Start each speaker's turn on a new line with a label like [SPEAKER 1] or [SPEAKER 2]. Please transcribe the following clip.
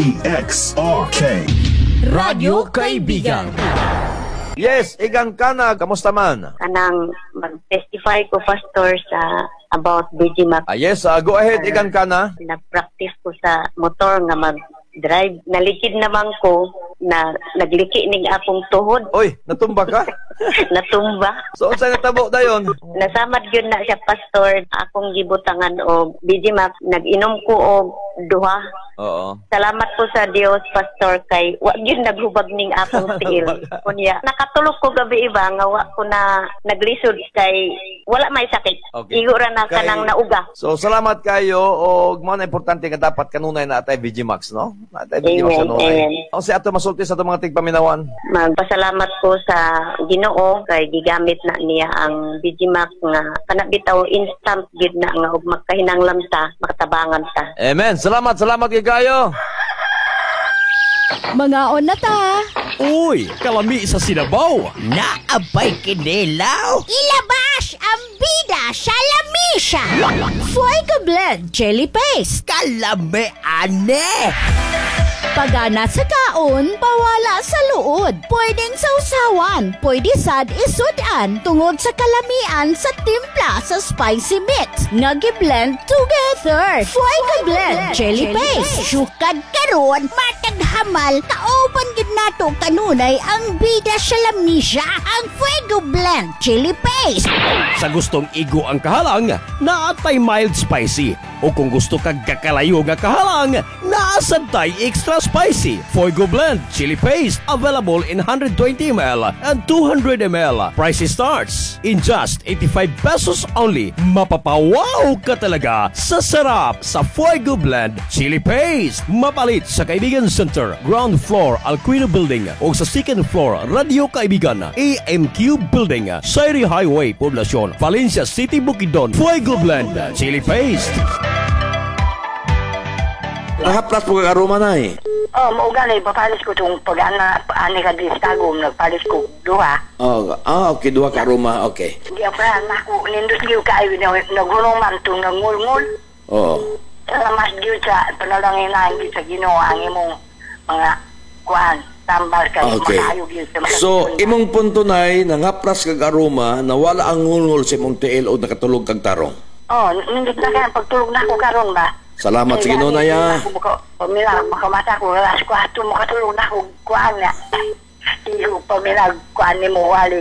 [SPEAKER 1] DXRK
[SPEAKER 2] Radyo Kaibigan.
[SPEAKER 3] Yes, Igang Kana, kamusta man?
[SPEAKER 4] Kanang mag-testify ko, Pastor, sa about BGMAC.
[SPEAKER 3] Yes, go ahead, Igang Kana.
[SPEAKER 4] Nag-practice ko sa motor nga mag-drive. Nalikid naman ko na nagliki ning akong tuhod.
[SPEAKER 3] Oy, natumba ka?
[SPEAKER 4] Natumba.
[SPEAKER 3] So, saan natabo dayon?
[SPEAKER 4] Nasamad yun na siya, Pastor. Akong gibutangan o BGMAC. Nag-inom ko o duha.
[SPEAKER 3] Oo.
[SPEAKER 4] Salamat po sa Dios, Pastor, kay wag yun naghubag ning akong tiil. Kunya, nakatulog ko gabi iba nga wa ko na naglisod kay wala may sakit.
[SPEAKER 3] Okay.
[SPEAKER 4] Igura na kanang nauga.
[SPEAKER 3] So, salamat kayo o mga na importante nga dapat kanunay na atay VG Max, no? Atay VG Max
[SPEAKER 4] Amen,
[SPEAKER 3] kanunay.
[SPEAKER 4] amen.
[SPEAKER 3] O si ato masulti sa itong mga tigpaminawan.
[SPEAKER 4] Magpasalamat ko sa Ginoo kay gigamit na niya ang BGMAC nga kanabitaw instant gid na nga ug makahinanglam ta, makatabangan ta.
[SPEAKER 3] Amen. Salamat kay kayo.
[SPEAKER 2] Mga on na ta.
[SPEAKER 5] Uy, kalami sa sinabaw.
[SPEAKER 6] Naabay kinilaw.
[SPEAKER 7] Ilabas ang bida sa lamisa.
[SPEAKER 2] Fuego Blend Jelly Paste.
[SPEAKER 6] Kalami ane.
[SPEAKER 2] Pagana sa kaon, pawala sa luod. Pwedeng sausawan, pwede sad isudan tungod sa kalamian sa timpla sa spicy mix. Nagi-blend together. Fuego Blend Jelly Paste.
[SPEAKER 7] Sukad karon, matag hamal, kauban gid nato kanunay ang bida sa lamisa, ang Fuego Blend Chili Paste.
[SPEAKER 5] Sa gustong igo ang kahalang, naatay mild spicy. O kung gusto kag kakalayo nga kahalang, naasantay extra spicy. Fuego Blend Chili Paste available in 120 ml and 200 ml. Price starts in just 85 pesos only. Mapapawaw ka talaga sa sarap sa Fuego Blend Chili Paste. Mapalit sa Kaibigan Center, ground floor Alquino Building o sa second floor Radio Kaibigan, AMQ Building, Sairi Highway, Poblacion, Valencia City, Bukidnon. Fuego Blend Chili Paste.
[SPEAKER 3] Nahaplas po ka aroma na eh.
[SPEAKER 8] Oh, maugali, papalis ko itong pag-ana, ani ka din sa tagom, nagpalis ko duha.
[SPEAKER 3] Okay, duha ka aroma, okay.
[SPEAKER 8] Hindi ako ako, nindot liw kayo, nagulong man itong nangulngul.
[SPEAKER 3] Oo.
[SPEAKER 8] Mas liw sa panalangin na hindi sa ginawa ang imong mga kuhan, tambal kayo,
[SPEAKER 3] Okay.
[SPEAKER 8] makayog yun sa mga
[SPEAKER 3] So, imong punto nay nangaplas kag aroma na wala ang ngulngul sa imong tiil o nakatulog kag tarong.
[SPEAKER 8] Oh, nindot na kaya pagtulog na ako karon ba?
[SPEAKER 3] Salamat sa Ginoo na ya.
[SPEAKER 8] Pamilag, makamata ko, alas 4, makatulog na ako, kuhan na. Iyo, pamilag, kuhan ni mo, wali.